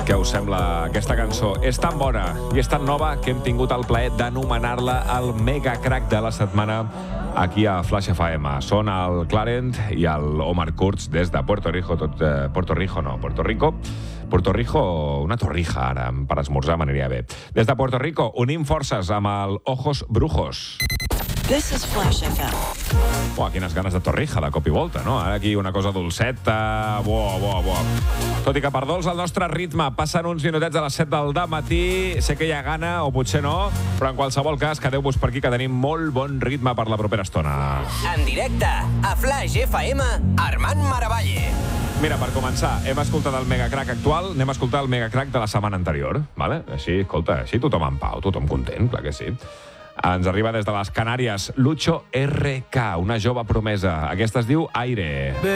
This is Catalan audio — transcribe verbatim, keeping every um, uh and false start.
Què us sembla aquesta cançó? És tan bona i és tan nova que hem tingut el plaer d'anomenar-la el mega crack de la setmana aquí a Flash F M. Són el Clarent i el Omar Kurz des de Puerto Rico, tot, eh, Puerto Rico no, Puerto Rico. Puerto Rico, una torrija ara, per esmorzar m'aniria bé. Des de Puerto Rico, unim forces amb el Ojos Brujos. This is Flash F M. Buah, quines ganes de torrija, de cop i volta, no? Ara aquí una cosa dolceta, buah, buah, buah. Tot i que per dolç el nostre ritme passen uns minutets a les set del dematí, sé que hi ha gana, o potser no, però en qualsevol cas, quedeu-vos per aquí, que tenim molt bon ritme per la propera estona. En directe, a Flash F M, Armand Maravalle. Mira, per començar, hem escoltat el megacrack actual, anem a escoltar el megacrack de la setmana anterior, vale? Així, escolta, així tothom en pau, tothom content, clar que sí. Ens arriba des de les Canàries Lucho R K, una jove promesa. Aquesta es diu Aire.